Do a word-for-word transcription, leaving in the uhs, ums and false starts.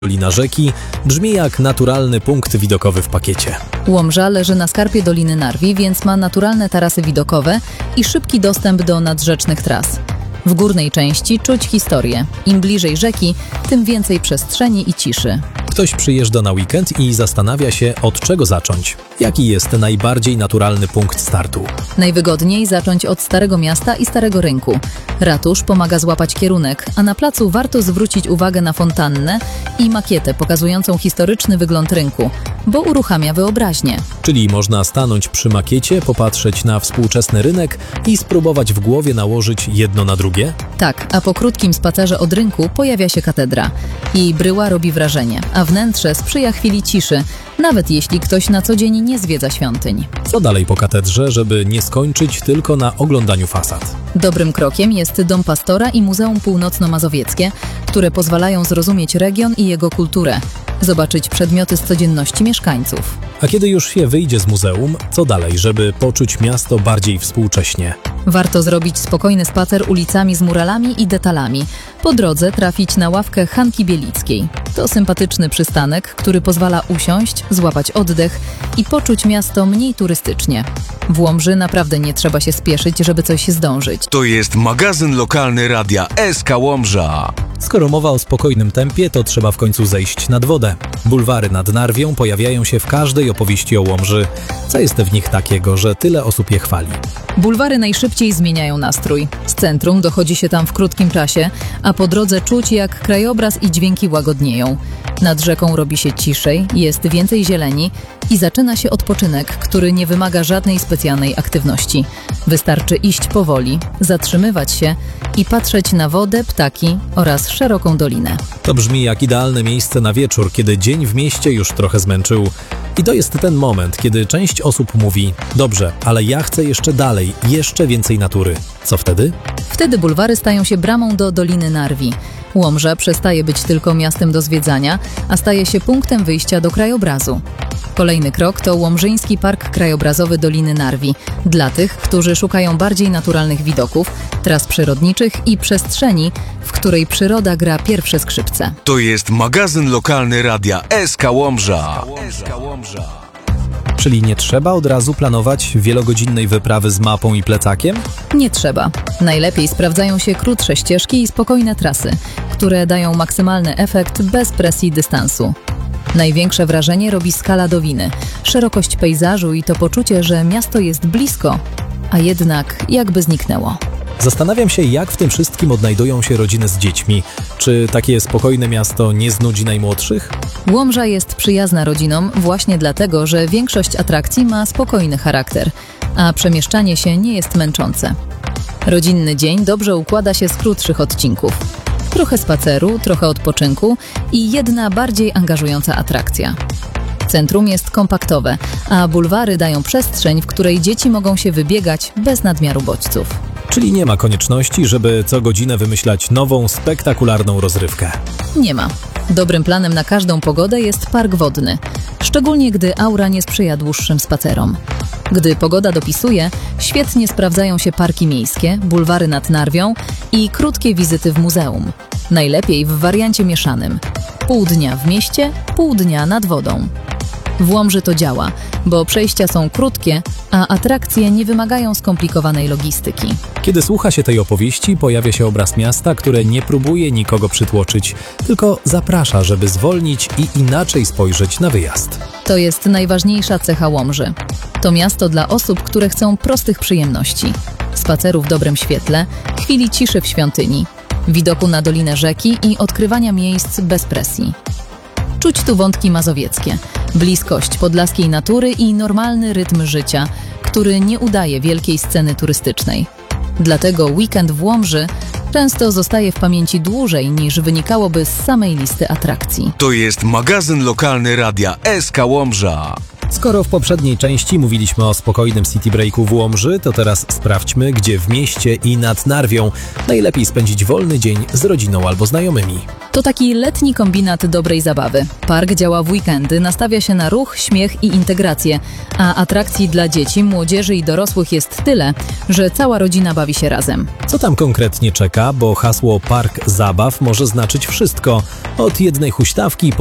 Dolina rzeki brzmi jak naturalny punkt widokowy w pakiecie. Łomża leży na skarpie Doliny Narwi, więc ma naturalne tarasy widokowe i szybki dostęp do nadrzecznych tras. W górnej części czuć historię. Im bliżej rzeki, tym więcej przestrzeni i ciszy. Ktoś przyjeżdża na weekend i zastanawia się, od czego zacząć. Jaki jest najbardziej naturalny punkt startu? Najwygodniej zacząć od Starego Miasta i Starego Rynku. Ratusz pomaga złapać kierunek, a na placu warto zwrócić uwagę na fontannę i makietę pokazującą historyczny wygląd rynku, bo uruchamia wyobraźnię. Czyli można stanąć przy makiecie, popatrzeć na współczesny rynek i spróbować w głowie nałożyć jedno na drugie? Tak, a po krótkim spacerze od rynku pojawia się katedra. Jej bryła robi wrażenie, a wnętrze sprzyja chwili ciszy, nawet jeśli ktoś na co dzień nie zwiedza świątyń. Co dalej po katedrze, żeby nie skończyć tylko na oglądaniu fasad? Dobrym krokiem jest Dom Pastora i Muzeum Północno-Mazowieckie, które pozwalają zrozumieć region i jego kulturę, zobaczyć przedmioty z codzienności mieszkańców. A kiedy już się wyjdzie z muzeum, co dalej, żeby poczuć miasto bardziej współcześnie? Warto zrobić spokojny spacer ulicami z muralami i detalami. Po drodze trafić na ławkę Hanki Bielickiej. To sympatyczny przystanek, który pozwala usiąść, złapać oddech i poczuć miasto mniej turystycznie. W Łomży naprawdę nie trzeba się spieszyć, żeby coś zdążyć. To jest magazyn lokalny radia S K Łomża. Skoro mowa o spokojnym tempie, to trzeba w końcu zejść nad wodę. Bulwary nad Narwią pojawiają się w każdej opowieści o Łomży. Co jest w nich takiego, że tyle osób je chwali? Bulwary najszybciej zmieniają nastrój. Z centrum dochodzi się tam w krótkim czasie, a po drodze czuć, jak krajobraz i dźwięki łagodnieją. Nad rzeką robi się ciszej, jest więcej zieleni i zaczyna się odpoczynek, który nie wymaga żadnej specjalnej aktywności. Wystarczy iść powoli, zatrzymywać się i patrzeć na wodę, ptaki oraz szeroką dolinę. To brzmi jak idealne miejsce na wieczór, kiedy dzień w mieście już trochę zmęczył. I to jest ten moment, kiedy część osób mówi: dobrze, ale ja chcę jeszcze dalej, jeszcze więcej natury. Co wtedy? Wtedy bulwary stają się bramą do Doliny Narwi. Łomża przestaje być tylko miastem do zwiedzania, a staje się punktem wyjścia do krajobrazu. Kolejny krok to Łomżyński Park Krajobrazowy Doliny Narwi. Dla tych, którzy szukają bardziej naturalnych widoków, tras przyrodniczych i przestrzeni, w której przyroda gra pierwsze skrzypce. To jest magazyn lokalny radia S K Łomża. Czyli nie trzeba od razu planować wielogodzinnej wyprawy z mapą i plecakiem? Nie trzeba. Najlepiej sprawdzają się krótsze ścieżki i spokojne trasy, które dają maksymalny efekt bez presji dystansu. Największe wrażenie robi skala Dowiny, szerokość pejzażu i to poczucie, że miasto jest blisko, a jednak jakby zniknęło. Zastanawiam się, jak w tym wszystkim odnajdują się rodziny z dziećmi. Czy takie spokojne miasto nie znudzi najmłodszych? Łomża jest przyjazna rodzinom właśnie dlatego, że większość atrakcji ma spokojny charakter, a przemieszczanie się nie jest męczące. Rodzinny dzień dobrze układa się z krótszych odcinków. Trochę spaceru, trochę odpoczynku i jedna bardziej angażująca atrakcja. Centrum jest kompaktowe, a bulwary dają przestrzeń, w której dzieci mogą się wybiegać bez nadmiaru bodźców. Czyli nie ma konieczności, żeby co godzinę wymyślać nową, spektakularną rozrywkę. Nie ma. Dobrym planem na każdą pogodę jest park wodny, szczególnie gdy aura nie sprzyja dłuższym spacerom. Gdy pogoda dopisuje, świetnie sprawdzają się parki miejskie, bulwary nad Narwią i krótkie wizyty w muzeum. Najlepiej w wariancie mieszanym. Pół dnia w mieście, pół dnia nad wodą. W Łomży to działa, bo przejścia są krótkie, a atrakcje nie wymagają skomplikowanej logistyki. Kiedy słucha się tej opowieści, pojawia się obraz miasta, które nie próbuje nikogo przytłoczyć, tylko zaprasza, żeby zwolnić i inaczej spojrzeć na wyjazd. To jest najważniejsza cecha Łomży. To miasto dla osób, które chcą prostych przyjemności. Spaceru w dobrym świetle, chwili ciszy w świątyni, widoku na dolinę rzeki i odkrywania miejsc bez presji. Czuć tu wątki mazowieckie, bliskość podlaskiej natury i normalny rytm życia, który nie udaje wielkiej sceny turystycznej. Dlatego weekend w Łomży często zostaje w pamięci dłużej niż wynikałoby z samej listy atrakcji. To jest magazyn lokalny radia S K Łomża. Skoro w poprzedniej części mówiliśmy o spokojnym city breaku w Łomży, to teraz sprawdźmy, gdzie w mieście i nad Narwią najlepiej spędzić wolny dzień z rodziną albo znajomymi. To taki letni kombinat dobrej zabawy. Park działa w weekendy, nastawia się na ruch, śmiech i integrację, a atrakcji dla dzieci, młodzieży i dorosłych jest tyle, że cała rodzina bawi się razem. Co tam konkretnie czeka, bo hasło Park Zabaw może znaczyć wszystko, od jednej huśtawki po